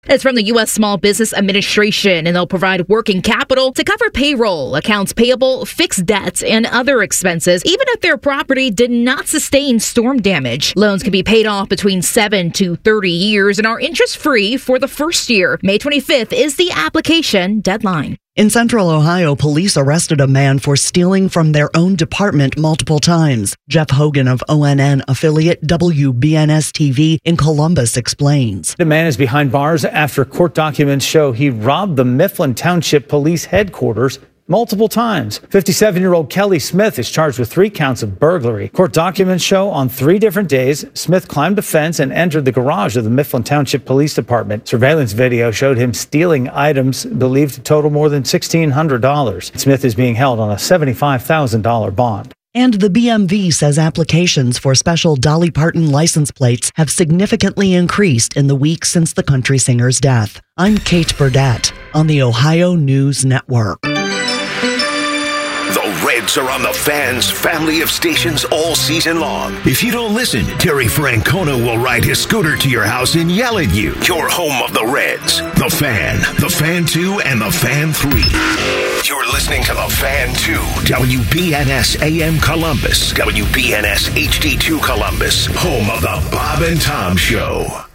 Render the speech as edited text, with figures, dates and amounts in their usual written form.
It's from the U.S. Small Business Administration, and they'll provide working capital to cover payroll, accounts payable, fixed debts, and other expenses, even if their property did not sustain storm damage. Loans can be paid off between 7 to 30 years and are interest-free for the first year. May 25th is the application deadline. In Central Ohio, police arrested a man for stealing from their own department multiple times. Jeff Hogan of ONN affiliate WBNS-TV in Columbus explains. The man is behind bars after court documents show he robbed the Mifflin Township Police headquarters multiple times. 57-year-old Kelly Smith is charged with 3 counts of burglary. Court documents show on 3 different days, Smith climbed a fence and entered the garage of the Mifflin Township Police Department. Surveillance video showed him stealing items believed to total more than $1,600. Smith is being held on a $75,000 bond. And the BMV says applications for special Dolly Parton license plates have significantly increased in the week since the country singer's death. I'm Kate Burdett on the Ohio News Network. The Reds are on the Fan's family of stations all season long. If you don't listen, Terry Francona will ride his scooter to your house and yell at you. You're home of the Reds. The Fan, The Fan 2, and The Fan 3. You're listening to The Fan 2, WBNS AM Columbus, WBNS HD2 Columbus, home of the Bob and Tom Show.